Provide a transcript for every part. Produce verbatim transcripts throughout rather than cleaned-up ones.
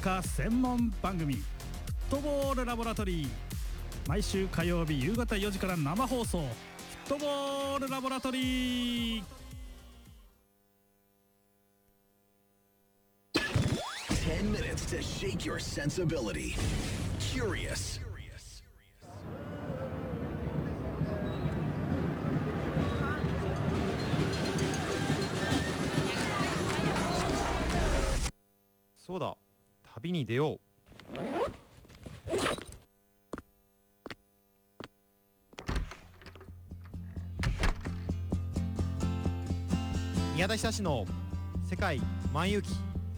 カー専門番組フットボールラボラトリー、毎週火曜日夕方よじから生放送、フットボールラボラトリー。 ten minutes to shake your sensibility. Curious. そうだ、旅に出よう。宮田久の世界万有記。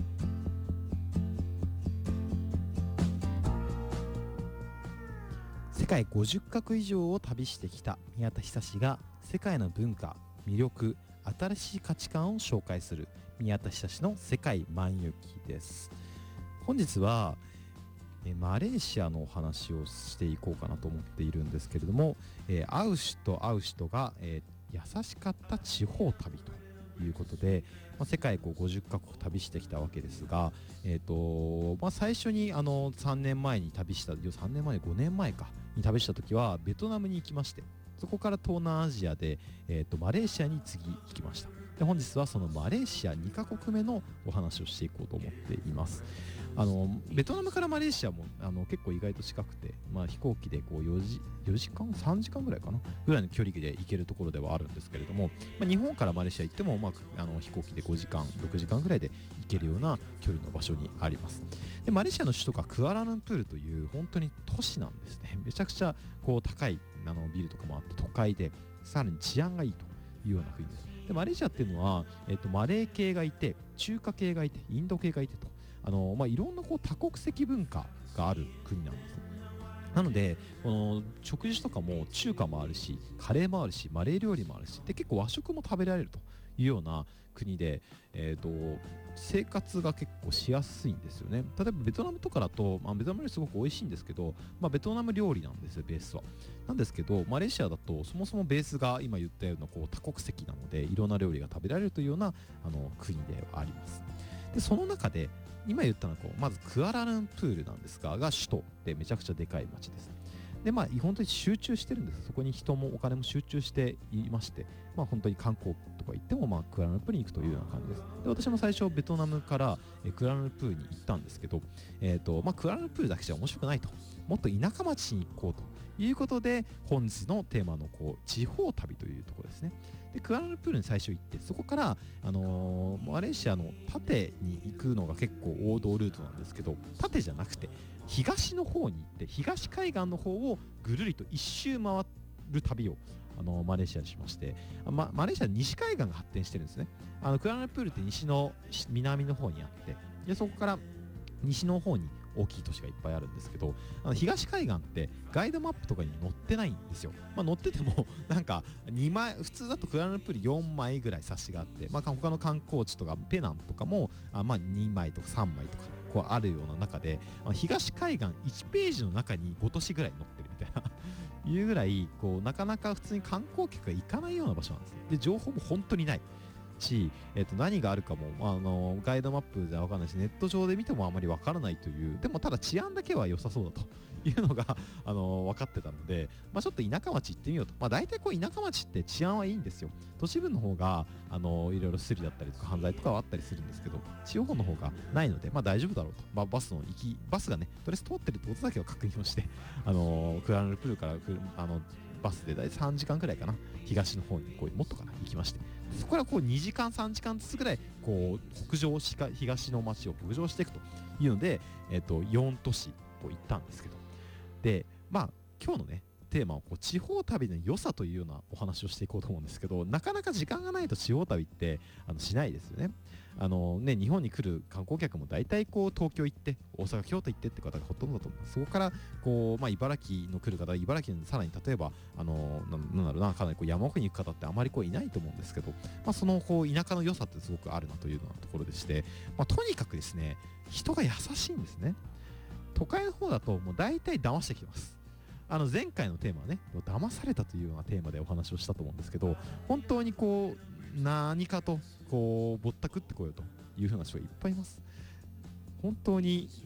世界ごじゅっカ国以上を旅してきた宮田久が世界の文化、魅力、新しい価値観を紹介する宮田久の世界万有記です。本日はえマレーシアのお話をしていこうかなと思っているんですけれども、えー、会う人会う人が、えー、優しかった地方旅ということで、まあ、世界こうごじゅっカ国旅してきたわけですが、えーとまあ、最初にあのさんねんまえに旅したさんねんまえごねんまえかに旅した時はベトナムに行きまして、そこから東南アジアで、えーとマレーシアに次行きました。で本日はそのマレーシアにカ国目のお話をしていこうと思っています。あのベトナムからマレーシアもあの結構意外と近くて、まあ、飛行機でこうよじ、よじかんさんじかんぐらいかなぐらいの距離で行けるところではあるんですけれども、まあ、日本からマレーシア行っても、まあ、あの飛行機でごじかんろくじかんぐらいで行けるような距離の場所にあります。でマレーシアの首都がクアラルンプールという本当に都市なんですね。めちゃくちゃこう高いあのビルとかもあって都会で、さらに治安がいいというような国です。でマレーシアっていうのは、えーと、マレー系がいて、中華系がいて、インド系がいてと、あのまあ、いろんなこう多国籍文化がある国なんです。なのでこの食事とかも中華もあるし、カレーもあるし、マレー料理もあるし、で結構和食も食べられるというような国で、えーと生活が結構しやすいんですよね。例えばベトナムとかだと、まあ、ベトナム料理すごく美味しいんですけど、まあ、ベトナム料理なんですよベースは。なんですけどマレーシアだとそもそもベースが今言ったようなこう多国籍なので、いろんな料理が食べられるというようなあの国ではあります。でその中で今言ったのはこうまずクアラルンプールなんですがが首都でめちゃくちゃでかい街です。でまあ本当に集中してるんです。そこに人もお金も集中していまして、まあ本当に観光とか行ってもまあクアラルンプールに行くというような感じです。で私も最初ベトナムからえクアラルンプールに行ったんですけど、えーとまあ、クアラルンプールだけじゃ面白くないと、もっと田舎町に行こうということで、本日のテーマのこう地方旅というところですね。でクアラルンプールに最初行って、そこから、あのー、マレーシアの縦に行くのが結構王道ルートなんですけど、縦じゃなくて東の方に行って、東海岸の方をぐるりと一周回る旅をあのマレーシアにしまして、ま、マレーシアは西海岸が発展してるんですね。あのクアラルンプールって西の南の方にあって、でそこから西の方に大きい都市がいっぱいあるんですけど、あの東海岸ってガイドマップとかに載ってないんですよ。まあ、載っててもなんかにまい、普通だとクアラルンプールよんまいぐらい冊子があって、まあ、他の観光地とかペナンとかもあ、まあ、にまいとかさんまいとかこうあるような中で、まあ、東海岸いちページの中にご都市ぐらい載ってるみたいないうぐらいこうなかなか普通に観光客が行かないような場所なんです。で情報も本当にないし、えー、と何があるかも、あのガイドマップじゃ分からないし、ネット上で見てもあまり分からないという、でもただ治安だけは良さそうだというのが、あの分かってたので、まあ、ちょっと田舎町行ってみようと。まあ、大体こう田舎町って治安はいいんですよ。都市部の方が、あのいろいろスリだったりとか犯罪とかはあったりするんですけど、地方の方がないので、まあ、大丈夫だろうと、まあ、バスの行きバスがねとりあえず通ってるってことだけを確認をして、あのクアラルンプールからあのバスで大体さんじかんくらいかな、東の方にこうもっとかな行きまして、そこからこうにじかんさんじかんずつぐらいこう北上しか東の街を北上していくというので、えっとよん都市こう行ったんですけど、でまあ今日のねテーマはこう地方旅の良さというようなお話をしていこうと思うんですけど、なかなか時間がないと地方旅ってあのしないですよね。あのね日本に来る観光客も大体こう東京行って大阪京都行ってって方がほとんどだと思います。そこからこう、まあ、茨城の来る方、茨城のさらに例えばあのななんだろうなかなりこう山奥に行く方ってあまりこういないと思うんですけど、まあ、そのこう田舎の良さってすごくあるなというようなところでして、まあ、とにかくですね人が優しいんですね。都会の方だともう大体騙してきてます。あの前回のテーマはね騙されたというようなテーマでお話をしたと思うんですけど、本当にこう何かとこうぼったくってこようというふうな人がいっぱいいます。本当に